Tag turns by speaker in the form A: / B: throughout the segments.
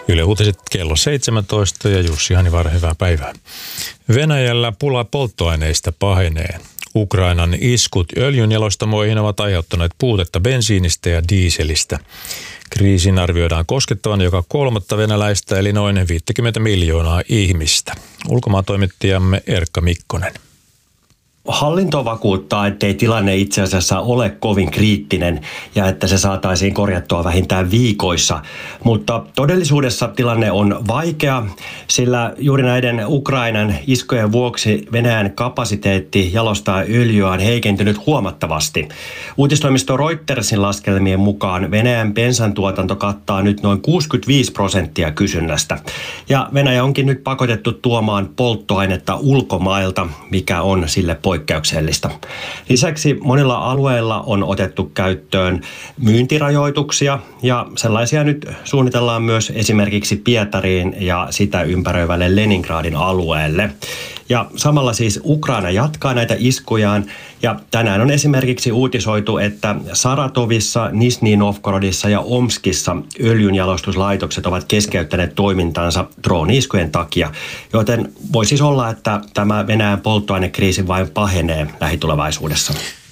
A: Yle Uutiset kello 17 ja Jussi Hanivar, hyvää päivää. Venäjällä pula polttoaineista pahenee. Ukrainan iskut öljynjalostamoihin ovat aiheuttaneet puutetta bensiinistä ja diiselistä. Kriisin arvioidaan koskettavan joka kolmatta venäläistä eli noin 50 miljoonaa ihmistä. Ulkomaantoimittajamme Erkka Mikkonen.
B: Hallinto vakuuttaa, ettei tilanne itse asiassa ole kovin kriittinen ja että se saataisiin korjattua vähintään viikoissa. Mutta todellisuudessa tilanne on vaikea, sillä juuri näiden Ukrainan iskujen vuoksi Venäjän kapasiteetti jalostaa öljyä on heikentynyt huomattavasti. Uutistoimisto Reutersin laskelmien mukaan Venäjän bensan tuotanto kattaa nyt noin 65% kysynnästä. Ja Venäjä onkin nyt pakotettu tuomaan polttoainetta ulkomailta, mikä on sille poikkeuksellista. Lisäksi monilla alueilla on otettu käyttöön myyntirajoituksia ja sellaisia nyt suunnitellaan myös esimerkiksi Pietariin ja sitä ympäröivälle Leningradin alueelle. Ja samalla siis Ukraina jatkaa näitä iskujaan ja tänään on esimerkiksi uutisoitu, että Saratovissa, Nizhny Novgorodissa ja Omskissa öljynjalostuslaitokset ovat keskeyttäneet toimintansa drooni-iskujen takia, joten voi siis olla, että tämä Venäjän polttoainekriisi vain pahenee lähitulevaisuudessa.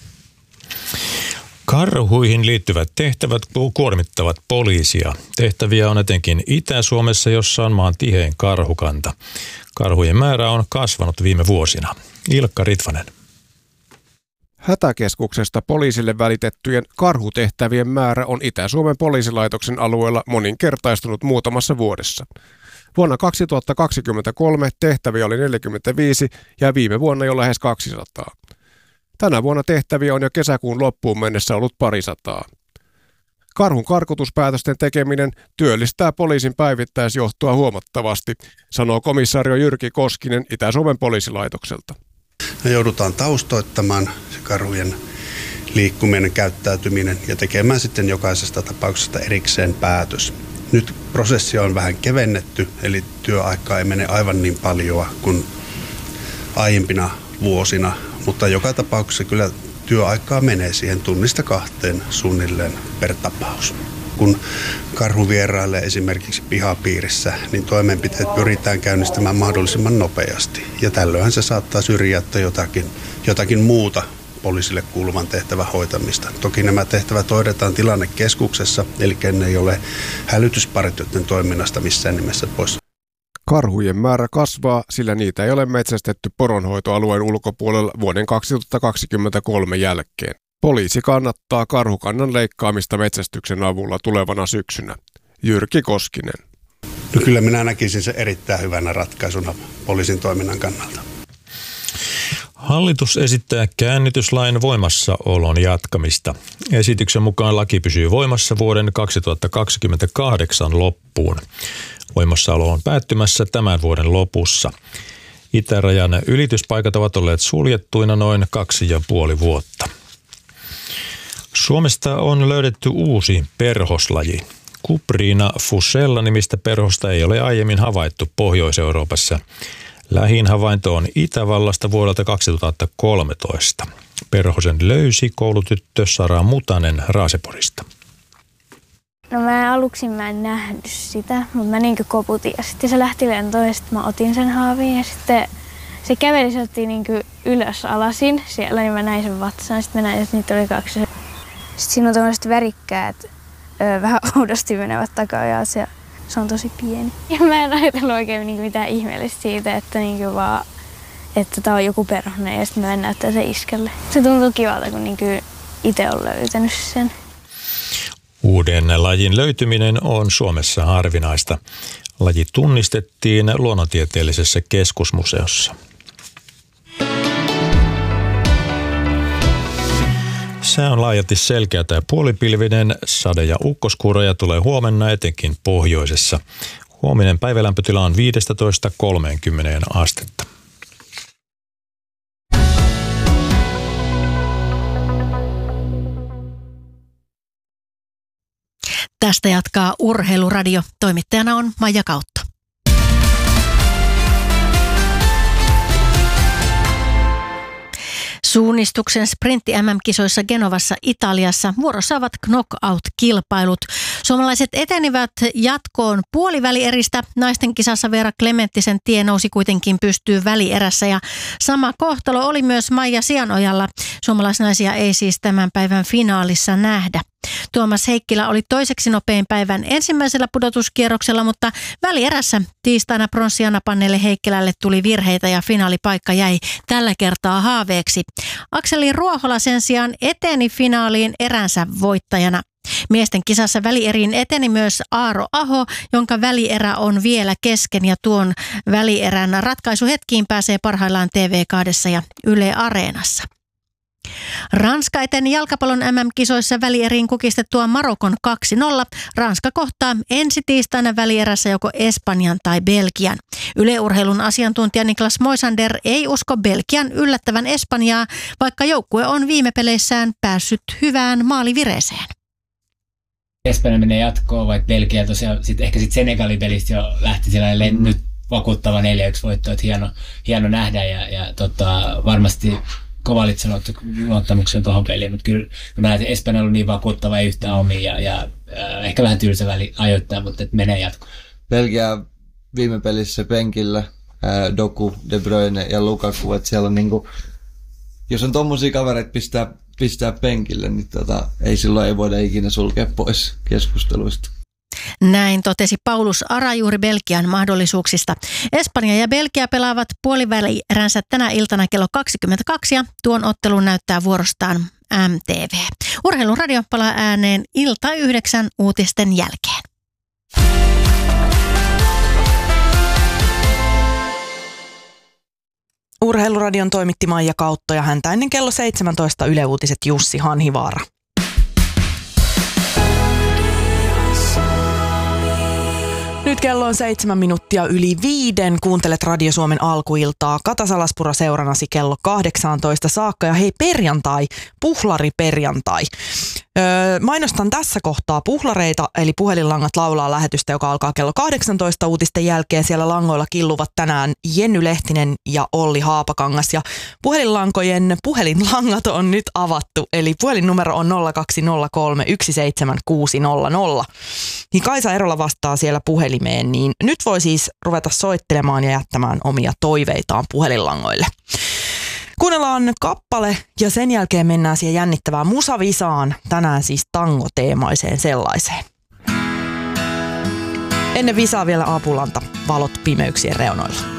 A: Karhuihin liittyvät tehtävät kuormittavat poliisia. Tehtäviä on etenkin Itä-Suomessa, jossa on maan tihein karhukanta. Karhujen määrä on kasvanut viime vuosina. Ilkka Ritvanen.
C: Hätäkeskuksesta poliisille välitettyjen karhutehtävien määrä on Itä-Suomen poliisilaitoksen alueella moninkertaistunut muutamassa vuodessa. Vuonna 2023 tehtäviä oli 45 ja viime vuonna jo lähes 200. Tänä vuonna tehtäviä on jo kesäkuun loppuun mennessä ollut parisataa. Karhun karkotuspäätösten tekeminen työllistää poliisin päivittäisjohtoa huomattavasti, sanoo komisario Jyrki Koskinen Itä-Suomen poliisilaitokselta.
D: Me joudutaan taustoittamaan se karhujen liikkuminen, käyttäytyminen ja tekemään sitten jokaisesta tapauksesta erikseen päätös. Nyt prosessia on vähän kevennetty, eli työaikaa ei mene aivan niin paljon kuin aiempina vuosina, mutta joka tapauksessa kyllä työaikaa menee siihen tunnista 2 suunnilleen per tapaus. Kun karhu vierailee esimerkiksi pihapiirissä, niin toimenpiteet pyritään käynnistämään mahdollisimman nopeasti. Ja tällöinhän se saattaa syrjäyttää jotakin muuta poliisille kuuluvan tehtävän hoitamista. Toki nämä tehtävät hoidetaan tilannekeskuksessa, eli ne ei ole hälytyspartioiden toiminnasta missään nimessä pois.
C: Karhujen määrä kasvaa, sillä niitä ei ole metsästetty poronhoitoalueen ulkopuolella vuoden 2023 jälkeen. Poliisi kannattaa karhukannan leikkaamista metsästyksen avulla tulevana syksynä. Jyrki Koskinen.
D: No kyllä minä näkisin se erittäin hyvänä ratkaisuna poliisin toiminnan kannalta.
A: Hallitus esittää käännytyslain voimassaolon jatkamista. Esityksen mukaan laki pysyy voimassa vuoden 2028 loppuun. Voimassaolo on päättymässä tämän vuoden lopussa. Itärajan ylityspaikat ovat olleet suljettuina noin 2,5 vuotta. Suomesta on löydetty uusi perhoslaji. Cuprina fusella nimistä perhosta ei ole aiemmin havaittu Pohjois-Euroopassa. Lähin havainto on Itävallasta vuodelta 2013. Perhosen löysi koulutyttö Sara Mutanen Raaseporista.
E: No aluksi en nähnyt sitä, mutta mä koputin ja sitten se lähti lentoon ja sitten mä otin sen haavin ja sitten se käveli sieltä ylös alasin siellä, niin mä näin sen vatsaan. Sitten mä näin, että niitä oli 2. Sitten siinä on tämmöiset värikkäät, vähän oudosti menevät takaajat ja se on tosi pieni. Ja mä en ajatellut oikein mitään ihmeellistä siitä, että vaan, että tää on joku perhonen ja sitten mä näyttää se iskelle. Se tuntuu kivalta, kun itse on löytänyt sen.
A: Uuden lajin löytyminen on Suomessa harvinaista. Laji tunnistettiin Luonnontieteellisessä keskusmuseossa. Sää on laajalti selkeätä ja puolipilvinen. Sade- ja ukkoskuuroja tulee huomenna etenkin pohjoisessa. Huominen päivälämpötila on 15–30 astetta.
F: Tästä jatkaa Urheiluradio. Toimittajana on Maija Kautto. Suunnistuksen sprintti MM-kisoissa Genovassa Italiassa vuorossa ovat knockout-kilpailut. Suomalaiset etenivät jatkoon puolivälieristä. Naisten kisassa Veera Klementtisen tie nousi kuitenkin pystyyn välierässä ja sama kohtalo oli myös Maija Sianojalla. Suomalaisnaisia ei siis tämän päivän finaalissa nähdä. Tuomas Heikkilä oli toiseksi nopein päivän ensimmäisellä pudotuskierroksella, mutta välierässä tiistaina pronssiä napanneelle Heikkilälle tuli virheitä ja finaalipaikka jäi tällä kertaa haaveeksi. Akseli Ruohola sen sijaan eteni finaaliin eränsä voittajana. Miesten kisassa välieriin eteni myös Aaro Aho, jonka välierä on vielä kesken ja tuon välierän ratkaisuhetkiin pääsee parhaillaan TV2 ja Yle Areenassa. Ranska eteni jalkapallon MM-kisoissa välieriin kukistettua Marokon 2-0. Ranska kohtaa ensi tiistaina välierässä joko Espanjan tai Belgian. Yle Urheilun asiantuntija Niklas Moisander ei usko Belgian yllättävän Espanjaa, vaikka joukkue on viime peleissään päässyt hyvään maalivireeseen.
G: Espanja menee jatkoon, vaikka Belgia tosiaan ehkä Senegalin pelistä jo lähti sellainen nyt vakuuttava 4-1 voitto, että hieno nähdä ja varmasti Kovalitsyn otti luottamuksen tuohon peliin, mutta kyllä mä näen, että Espanja on ollut niin vakuuttava, ei yhtään omia ja ehkä vähän tylsä väli ajoittaa, mutta et menee jatkoon.
H: Belgia viime pelissä penkillä, Doku, De Bruyne ja Lukaku, että siellä on niinku, jos on tommosia kavereita pistää penkille, niin ei voida ikinä sulkea pois keskusteluista.
F: Näin totesi Paulus Ara juuri Belgian mahdollisuuksista. Espanja ja Belgia pelaavat puolivälieränsä tänä iltana kello 22 ja tuon ottelun näyttää vuorostaan MTV. Urheilun radio palaa ääneen ilta 9 uutisten jälkeen.
I: Urheiluradion toimitti Maija Kautto ja häntä ennen kello 17 Yle Uutiset Jussi Hanhivaara. Nyt kello on 7 minuuttia yli 5. Kuuntelet Radio Suomen alkuiltaa. Kata Salaspuro seuranasi kello 18 saakka. Ja hei, perjantai, puhlariperjantai. Mainostan tässä kohtaa puhlareita, eli puhelinlangat laulaa lähetystä, joka alkaa kello 18 uutisten jälkeen. Siellä langoilla killuvat tänään Jenny Lehtinen ja Olli Haapakangas. Ja puhelinlangat on nyt avattu, eli puhelinnumero on 0203 17600. Niin Kaisa Erola vastaa siellä puhelimeen, niin nyt voi siis ruveta soittelemaan ja jättämään omia toiveitaan puhelinlangoille. Kuunnellaan kappale ja sen jälkeen mennään siihen jännittävään musavisaan, tänään siis tangoteemaiseen sellaiseen. Ennen visaa vielä Aapulanta, valot pimeyksien reunoilla.